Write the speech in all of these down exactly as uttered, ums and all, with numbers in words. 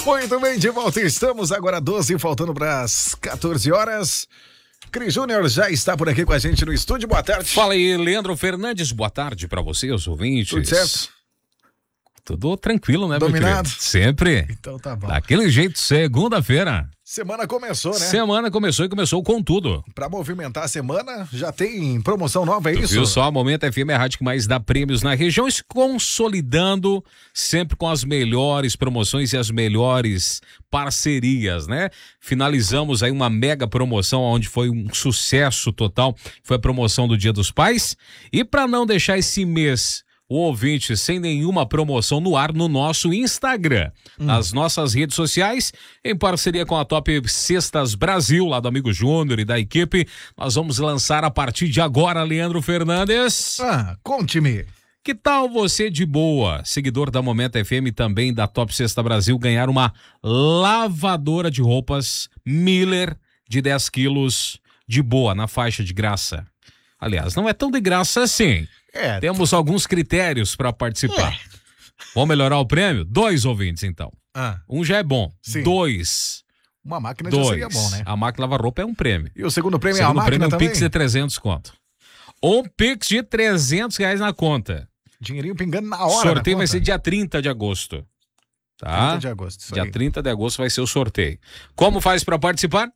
Muito bem, de volta estamos, agora doze, faltando para as quatorze horas. Cris Júnior já está por aqui com a gente no estúdio, boa tarde. Fala aí, Leandro Fernandes, boa tarde para você, os ouvintes. Tudo certo? Tudo tranquilo, né, Dominado? Meu Sempre. Então tá bom. Daquele jeito, segunda-feira. Semana começou, né? Semana começou e começou com tudo. Pra movimentar a semana, já tem promoção nova, é Tu isso? Viu só, a Momento F M é a rádio que mais dá prêmios na região, se consolidando sempre com as melhores promoções e as melhores parcerias, né? Finalizamos aí uma mega promoção onde foi um sucesso total, foi a promoção do Dia dos Pais. E para não deixar esse mês o ouvinte sem nenhuma promoção no ar, no nosso Instagram, hum. nas nossas redes sociais, em parceria com a Top Cestas Brasil, lá do amigo Júnior e da equipe, nós vamos lançar a partir de agora, Leandro Fernandes. Ah, conte-me. Que tal você de boa, seguidor da Momento F M e também da Top Cesta Brasil, ganhar uma lavadora de roupas Miller de dez quilos de boa, na faixa de graça? Aliás, não é tão de graça assim. É. Temos alguns critérios para participar. É. Vamos melhorar o prêmio? Dois ouvintes, então. Ah. Um já é bom. Sim. Dois. Uma máquina Dois. já seria bom, né? A máquina lavar-roupa é um prêmio. E o segundo prêmio o segundo é a máquina prêmio é um também? Pix de trezentos conto. Um Pix de trezentos reais na conta. Dinheirinho pingando na hora. O sorteio vai ser dia trinta de agosto. Tá? trinta de agosto. Isso dia aí. trinta de agosto vai ser o sorteio. Como faz para participar?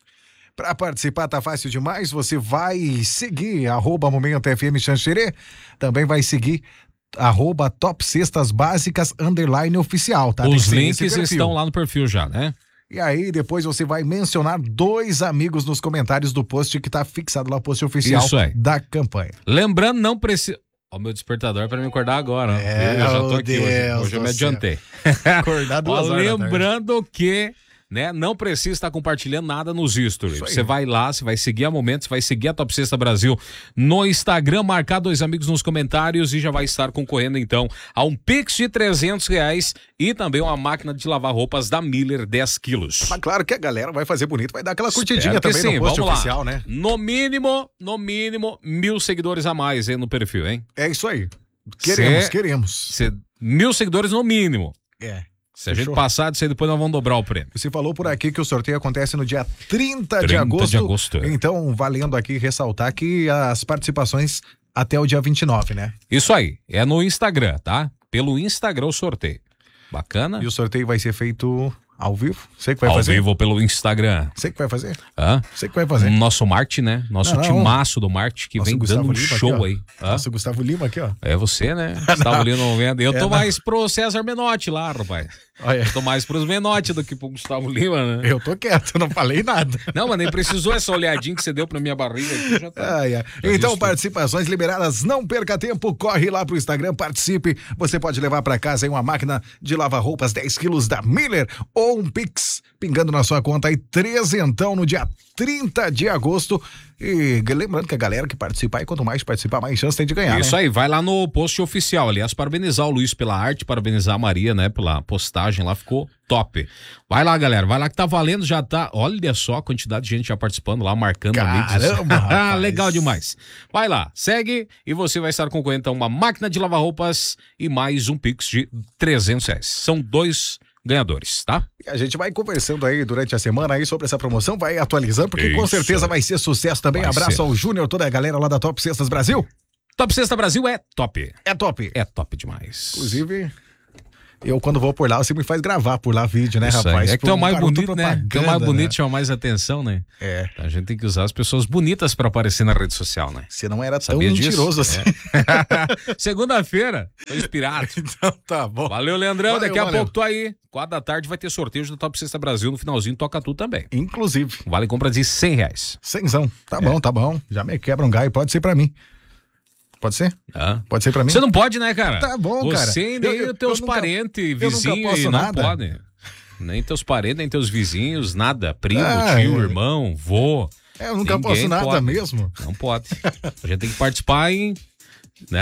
Para participar tá fácil demais, você vai seguir arroba Momento F M Xanxerê, também vai seguir arroba Top Cestas Básicas underline oficial, tá? Os links estão lá no perfil já, né? E aí depois você vai mencionar dois amigos nos comentários do post que tá fixado lá, o post oficial da campanha. Lembrando, não precisa... Ó, o meu despertador para me acordar agora. É, eu já tô aqui Deus hoje, hoje eu me adiantei. Acordar duas Ó, horas lembrando que... Né? Não precisa estar compartilhando nada nos stories. Você vai lá, você vai seguir a Momento, você vai seguir a Top Cesta Brasil no Instagram, marcar dois amigos nos comentários e já vai estar concorrendo então a um Pix de trezentos reais e também uma máquina de lavar roupas da Miller dez quilos. Mas claro que a galera vai fazer bonito, vai dar aquela curtidinha Espero também sim. no post Vamos oficial, lá. né? No mínimo, no mínimo, mil seguidores a mais aí no perfil, hein? É isso aí. Queremos, cê, queremos. Cê, mil seguidores no mínimo. É. Se a gente passar disso aí, depois nós vamos dobrar o prêmio. Você falou por aqui que o sorteio acontece no dia trinta, trinta de agosto. de agosto. Então, valendo aqui ressaltar que as participações até o dia vinte e nove, né? Isso aí, é no Instagram, tá? Pelo Instagram o sorteio. Bacana? E o sorteio vai ser feito ao vivo? Você que vai ao fazer? Ao vivo pelo Instagram. Você que vai fazer? Hã? Você que vai fazer? Nosso Marte, né? Nosso não, não. timaço do Marte que Nosso vem Gustavo dando um Lima show aqui, aí. Hã? Nossa, Gustavo Lima aqui, ó. É você, né? Gustavo Lima não vendo. Eu é, tô não. mais pro César Menotti lá, rapaz. Olha. Eu tô mais pros Menotti do que pro Gustavo Lima, né? Eu tô quieto, eu não falei nada. Não, mas nem precisou essa olhadinha que você deu pra minha barriga aqui. Já tá. Ah, é. Então, participações liberadas, não perca tempo, corre lá pro Instagram, participe. Você pode levar pra casa aí uma máquina de lavar roupas dez quilos da Miller ou um Pix pingando na sua conta aí, trezentão no dia trinta de agosto. E lembrando que a galera que participar, e quanto mais participar, mais chance tem de ganhar, Isso né? aí, vai lá no post oficial. Aliás, parabenizar o Luiz pela arte, parabenizar a Maria, né, pela postagem lá, ficou top. Vai lá, galera, vai lá que tá valendo, já tá, olha só a quantidade de gente já participando lá, marcando Caramba, amigos. Legal demais. Vai lá, segue e você vai estar concorrendo então uma máquina de lavar roupas e mais um Pix de trezentos reais. São dois ganhadores, tá? E a gente vai conversando aí durante a semana aí sobre essa promoção, vai atualizando, porque Isso. com certeza vai ser sucesso também. Vai Abraço ser. ao Júnior, toda a galera lá da Top Cestas Brasil. Top Cesta Brasil é top. É top. É top demais. Inclusive, eu quando vou por lá, você me faz gravar por lá vídeo, né, Isso rapaz? aí. É que tu é o mais bonito, né? Tu é o mais bonito, né? chama mais atenção, né? É. A gente tem que usar as pessoas bonitas pra aparecer na rede social, né? Você não era Sabia tão disso? mentiroso assim. É. Segunda-feira, tô inspirado. Então tá bom. Valeu, Leandrão. Valeu, Daqui a valeu. pouco tô aí. Quatro da tarde vai ter sorteio do Top Cesta Brasil no finalzinho, toca tu também. Inclusive. Vale compra de cem reais. Cenzão. Tá É. bom, tá bom. Já me quebra um galho, pode ser pra mim. Pode ser? Ah. Pode ser pra mim? Você não pode, né, cara? Tá bom, Você cara. Você nem Eu- eu- os teus eu nunca- parentes, eu nunca vizinhos posso aí, não nada. podem. Nem teus parentes, nem teus vizinhos, nada. Primo, Ah, tio, é. irmão, vô. É, eu nunca Ninguém posso nada pode. mesmo. Não pode. A gente tem que participar em... Né?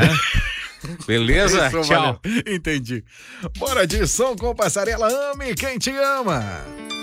Beleza? Isso, Tchau. valeu. Entendi. Bora de som com Passarela, ame quem te ama.